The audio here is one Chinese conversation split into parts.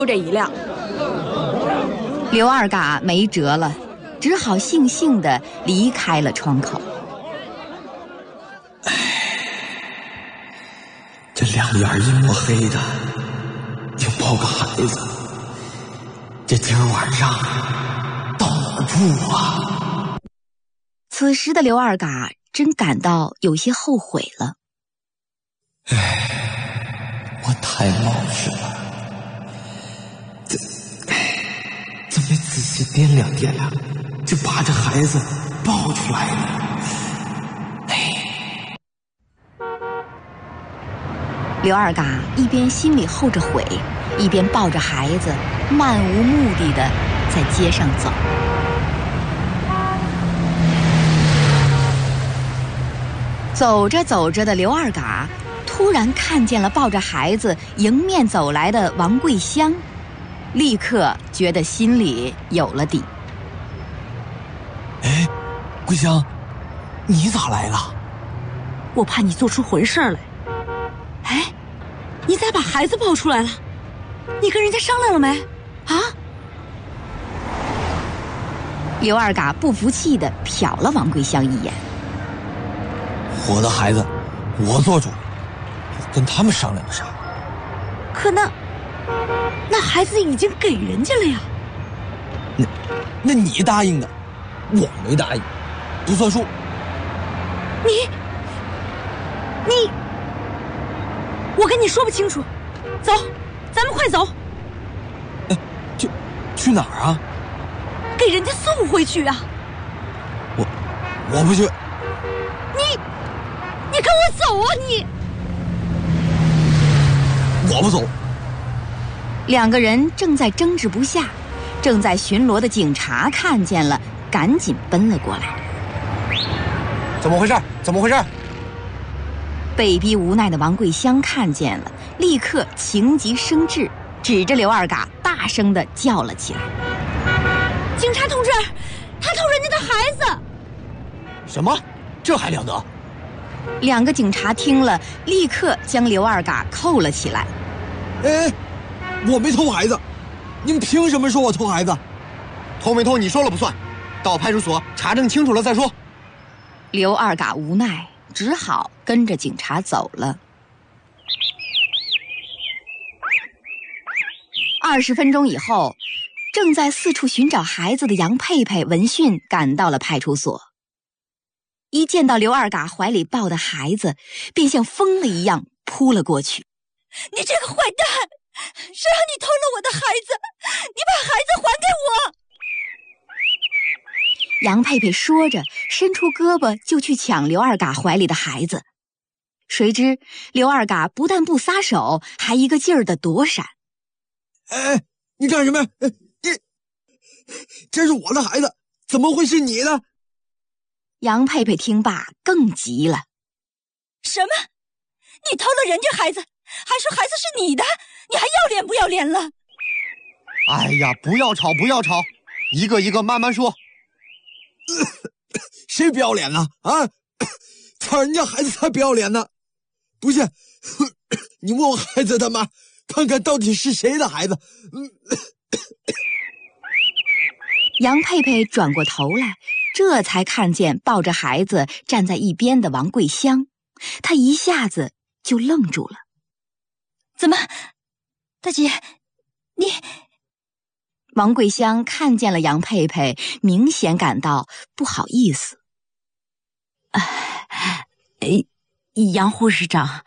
这一辆。 刘二嘎没辙了，只好悻悻地离开了窗口。 这两眼一抹黑的，就抱个孩子，这今儿晚上到哪儿住啊？ 此时的刘二嘎真感到有些后悔了。 我太冒失了，怎么没仔细掂量掂量，就把这孩子抱出来了？ 刘二嘎一边心里后着悔，一边抱着孩子，漫无目的地在街上走。走着走着的刘二嘎突然看见了抱着孩子迎面走来的王桂香，立刻觉得心里有了底。 哎，桂香，你咋来了？ 我怕你做出浑事来。哎，你咋把孩子抱出来了？你跟人家商量了没？啊？ 刘二嘎不服气地瞟了王桂香一眼。 我的孩子我做主，跟他们商量个啥？ 可那孩子已经给人家了呀。 那你答应的，我没答应，不算数。 你，我跟你说不清楚。走，咱们快走。 去哪儿啊？ 给人家送回去啊。 我不去。 你跟我走啊你！ 我不走。 两个人正在争执不下，正在巡逻的警察看见了，赶紧奔了过来。 怎么回事？怎么回事？ 被逼无奈的王桂香看见了，立刻情急生智，指着刘二嘎大声地叫了起来：“ 警察同志，他偷人家的孩子！” 什么？这还了得？ 两个警察听了，立刻将刘二嘎扣了起来。 哎，我没偷孩子，你们凭什么说我偷孩子？偷没偷你说了不算，到派出所查证清楚了再说。 刘二嘎无奈，只好跟着警察走了。20分钟以后，正在四处寻找孩子的杨佩佩、文迅赶到了派出所。一见到刘二嘎怀里抱的孩子，便像疯了一样扑了过去。 你这个坏蛋，谁让你偷了我的孩子？你把孩子还给我！ 杨佩佩说着，伸出胳膊就去抢刘二嘎怀里的孩子。谁知刘二嘎不但不撒手，还一个劲儿地躲闪。 哎，你干什么？这是我的孩子，怎么会是你的？ 杨佩佩听罢更急了。 什么？你偷了人家孩子，还说孩子是你的？你还要脸不要脸了？ 哎呀，不要吵，不要吵，一个一个慢慢说。谁不要脸了啊？抢人家孩子才不要脸呢！不信，你问我孩子他妈，看看到底是谁的孩子。 杨佩佩转过头来，这才看见抱着孩子站在一边的王桂香，她一下子就愣住了。 怎么，大姐，你…… 王桂香看见了杨佩佩，明显感到不好意思。 杨护士长，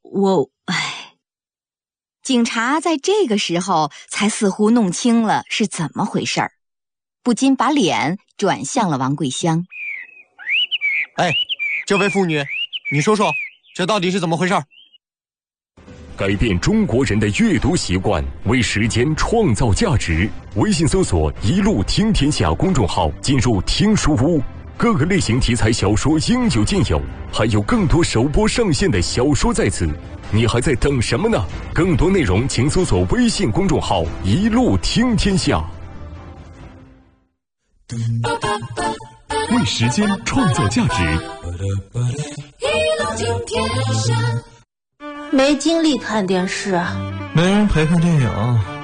警察在这个时候才似乎弄清了是怎么回事儿，不禁把脸转向了王桂香。 哎，这位妇女，你说说，这到底是怎么回事？ 改变中国人的阅读习惯，为时间创造价值。微信搜索“一路听天下”公众号，进入听书屋，各个类型题材小说应有尽有，还有更多首播上线的小说在此，你还在等什么呢？更多内容请搜索微信公众号“一路听天下”。为时间创造价值， 一路听天下。 没精力看电视， 没人陪看电影。